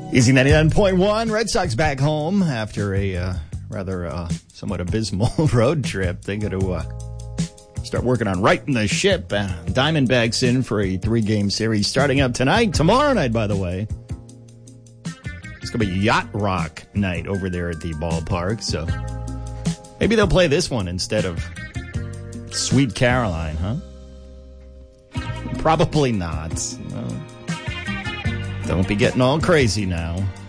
Easy 99.1. Red Sox back home after a somewhat abysmal road trip. They're going to start working on righting the ship. Diamondbacks in for a 3-game series starting up tonight. Tomorrow night, by the way. It's going to be Yacht Rock night over there at the ballpark. So maybe they'll play this one instead of Sweet Caroline, huh? Probably not. Well, don't be getting all crazy now.